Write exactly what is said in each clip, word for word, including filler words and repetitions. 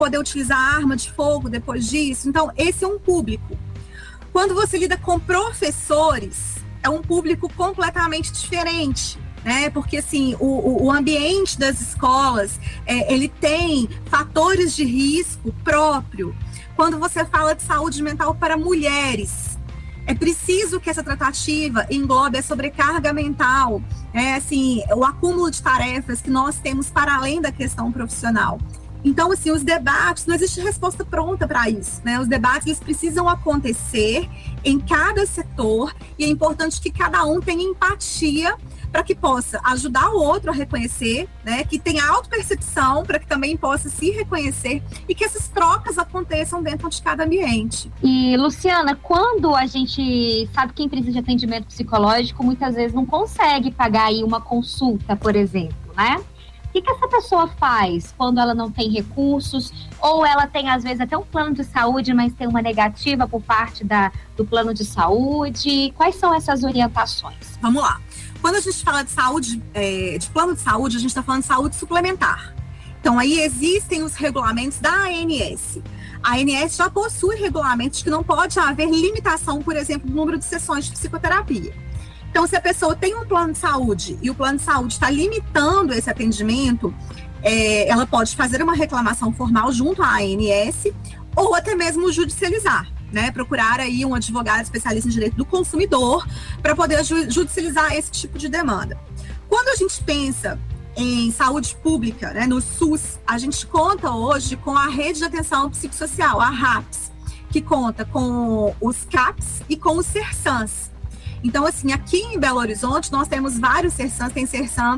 poder utilizar arma de fogo depois disso. Então, esse é um público. Quando você lida com professores, é um público completamente diferente, né? Porque, assim, o, o ambiente das escolas, é, ele tem fatores de risco próprio. Quando você fala de saúde mental para mulheres, é preciso que essa tratativa englobe a sobrecarga mental, é, assim, o acúmulo de tarefas que nós temos para além da questão profissional. Então, assim, os debates, não existe resposta pronta para isso, né? Os debates, eles precisam acontecer em cada setor e é importante que cada um tenha empatia para que possa ajudar o outro a reconhecer, né? Que tenha autopercepção para que também possa se reconhecer e que essas trocas aconteçam dentro de cada ambiente. E, Luciana, quando a gente sabe que quem precisa de atendimento psicológico muitas vezes não consegue pagar aí uma consulta, por exemplo, né? O que, que essa pessoa faz quando ela não tem recursos ou ela tem, às vezes, até um plano de saúde, mas tem uma negativa por parte da, do plano de saúde? Quais são essas orientações? Vamos lá. Quando a gente fala de saúde, é, de plano de saúde, a gente está falando de saúde suplementar. Então, aí existem os regulamentos da A N S. A A N S já possui regulamentos que não pode haver limitação, por exemplo, do número de sessões de psicoterapia. Então, se a pessoa tem um plano de saúde e o plano de saúde está limitando esse atendimento, é, ela pode fazer uma reclamação formal junto à A N S ou até mesmo judicializar, né? Procurar aí um advogado especialista em direito do consumidor para poder ju- judicializar esse tipo de demanda. Quando a gente pensa em saúde pública, né, no SUS, a gente conta hoje com a Rede de Atenção Psicossocial, a RAPS, que conta com os CAPs e com os SERSANs. Então, assim, aqui em Belo Horizonte, nós temos vários SERSANs, tem SERSAN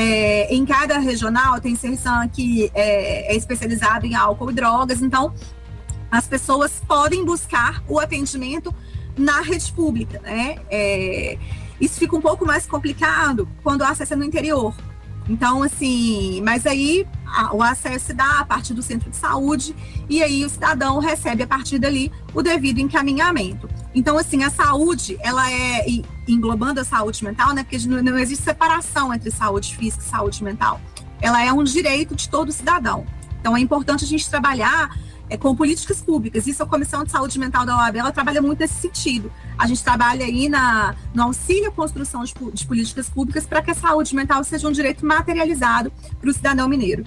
é, em cada regional, tem SERSAN que é, é especializado em álcool e drogas, então as pessoas podem buscar o atendimento na rede pública, né? É, isso fica um pouco mais complicado quando o acesso é no interior. Então, assim, mas aí a, o acesso se dá a partir do centro de saúde e aí o cidadão recebe a partir dali o devido encaminhamento. Então, assim, a saúde, ela é, e, englobando a saúde mental, né, porque não, não existe separação entre saúde física e saúde mental. Ela é um direito de todo cidadão. Então, é importante a gente trabalhar é, com políticas públicas. Isso a Comissão de Saúde Mental da O A B, ela trabalha muito nesse sentido. A gente trabalha aí na, no auxílio à construção de, de políticas públicas para que a saúde mental seja um direito materializado para o cidadão mineiro.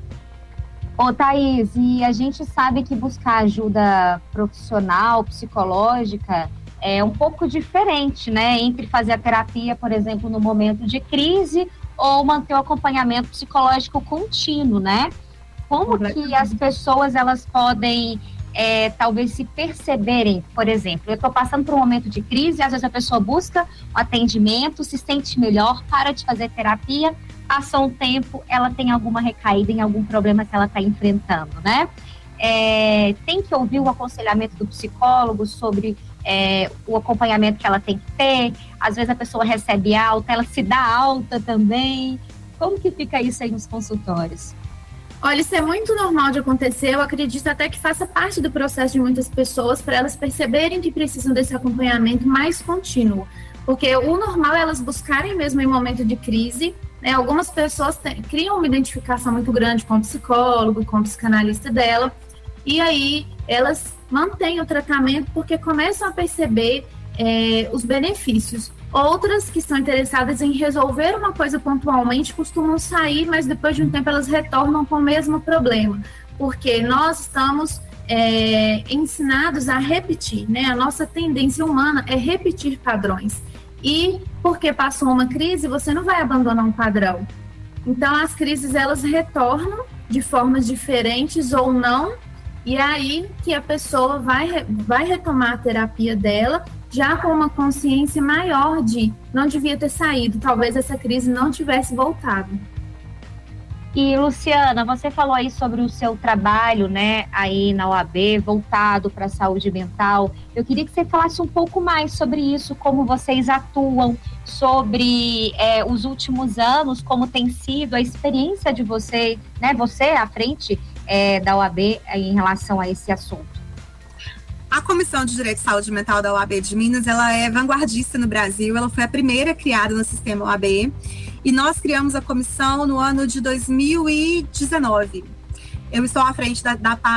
Ô, Thaís, e a gente sabe que buscar ajuda profissional, psicológica, é um pouco diferente, né? Entre fazer a terapia, por exemplo, no momento de crise ou manter o acompanhamento psicológico contínuo, né? Como que as pessoas, elas podem, é, talvez, se perceberem, por exemplo, eu estou passando por um momento de crise, às vezes a pessoa busca um atendimento, se sente melhor, para de fazer terapia, passa um tempo, ela tem alguma recaída em algum problema que ela está enfrentando, né? É, tem que ouvir o aconselhamento do psicólogo sobre é, o acompanhamento que ela tem que ter. Às vezes a pessoa recebe alta, ela se dá alta também. Como que fica isso aí nos consultórios? Olha, isso é muito normal de acontecer. Eu acredito até que faça parte do processo de muitas pessoas para elas perceberem que precisam desse acompanhamento mais contínuo. Porque o normal é elas buscarem mesmo em momento de crise. Né? Algumas pessoas têm, criam uma identificação muito grande com o psicólogo, com o psicanalista dela, e aí elas mantêm o tratamento porque começam a perceber é, os benefícios. Outras que estão interessadas em resolver uma coisa pontualmente costumam sair, mas depois de um tempo elas retornam com o mesmo problema, porque nós estamos é, ensinados a repetir, né? A nossa tendência humana é repetir padrões. E porque passou uma crise, você não vai abandonar um padrão. Então, as crises, elas retornam de formas diferentes ou não, e é aí que a pessoa vai, vai retomar a terapia dela, já com uma consciência maior de não devia ter saído, talvez essa crise não tivesse voltado. E, Luciana, você falou aí sobre o seu trabalho, né, aí na O A B, voltado para a saúde mental. Eu queria que você falasse um pouco mais sobre isso, como vocês atuam, sobre é, os últimos anos, como tem sido a experiência de você, né, você à frente é, da O A B em relação a esse assunto. A Comissão de Direito e Saúde Mental da O A B de Minas, ela é vanguardista no Brasil, ela foi a primeira criada no sistema O A B, e nós criamos a comissão no ano de dois mil e dezenove. eu estou à frente da, da